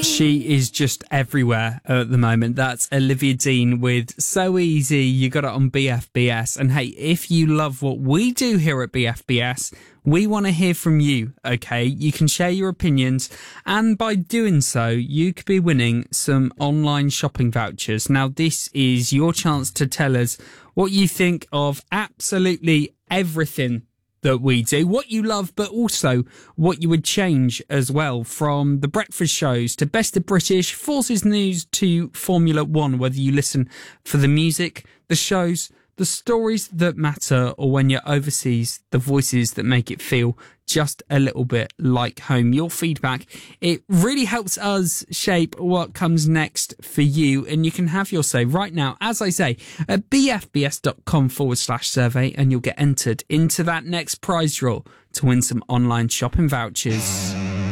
She is just everywhere at the moment. That's Olivia Dean with So Easy. You got it on BFBS. And hey, if you love what we do here at BFBS, we want to hear from you, okay? You can share your opinions, and by doing so, you could be winning some online shopping vouchers. Now, this is your chance to tell us what you think of absolutely everything that we do, what you love, but also what you would change as well, from the breakfast shows to Best of British, Forces News to Formula One, whether you listen for the music, the shows, the stories that matter, or when you're overseas, the voices that make it feel just a little bit like home. Your feedback, it really helps us shape what comes next for you, and you can have your say right now, as I say, at bfbs.com/survey, and you'll get entered into that next prize draw to win some online shopping vouchers.